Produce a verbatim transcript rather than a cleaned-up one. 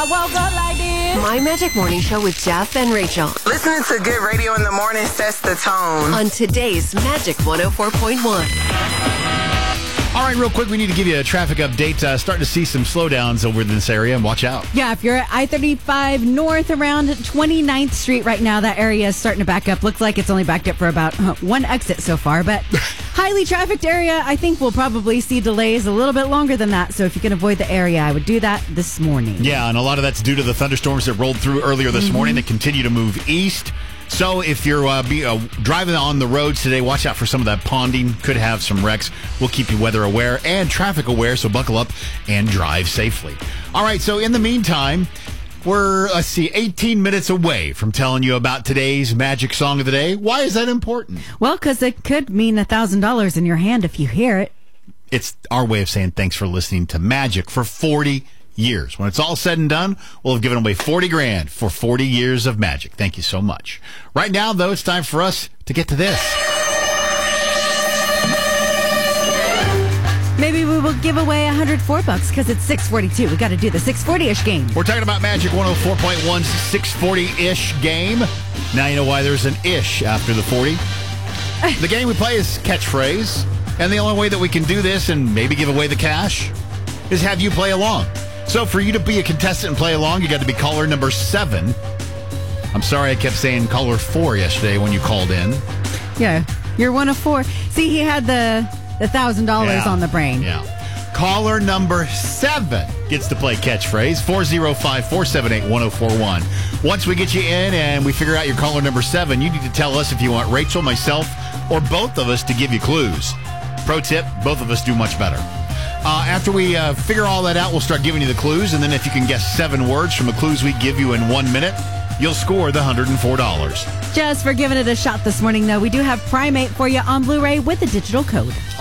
woke up like this. My Magic Morning Show with Jeff and Rachel. Listening to good radio in the morning sets the tone. On today's Magic one oh four point one. All right, real quick, we need to give you a traffic update. Uh, starting to see some slowdowns over in this area, and watch out. Yeah, if you're at I thirty-five north around twenty-ninth Street right now, that area is starting to back up. Looks like it's only backed up for about uh, one exit so far, but highly trafficked area, I think we'll probably see delays a little bit longer than that. So if you can avoid the area, I would do that this morning. Yeah, and a lot of that's due to the thunderstorms that rolled through earlier this mm-hmm. morning that continue to move east. So if you're uh, be, uh, driving on the roads today, watch out for some of that ponding. Could have some wrecks. We'll keep you weather aware and traffic aware, so buckle up and drive safely. All right, so in the meantime, we're, let's see, eighteen minutes away from telling you about today's Magic Song of the Day. Why is that important? Well, because it could mean one thousand dollars in your hand if you hear it. It's our way of saying thanks for listening to Magic for forty years. When it's all said and done, we'll have given away forty grand for forty years of Magic. Thank you so much. Right now, though, it's time for us to get to this. Maybe we will give away one hundred four bucks because it's six forty-two. We got to do the six forty-ish game. We're talking about Magic one oh four point one's six forty-ish game. Now you know why there's an ish after the forty. The game we play is catchphrase, and the only way that we can do this and maybe give away the cash is have you play along. So for you to be a contestant and play along, you got to be caller number seven. I'm sorry I kept saying caller four yesterday when you called in. Yeah, you're one of four. See, he had the the one thousand dollars yeah. on the brain. Yeah. Caller number seven gets to play catchphrase, four oh five, four seven eight, one oh four one. Once we get you in and we figure out your caller number seven, you need to tell us if you want Rachel, myself, or both of us to give you clues. Pro tip, both of us do much better. Uh, after we uh, figure all that out, we'll start giving you the clues, and then if you can guess seven words from the clues we give you in one minute, you'll score the one hundred four dollars. Just for giving it a shot this morning, though, we do have Primate for you on Blu-ray with a digital code.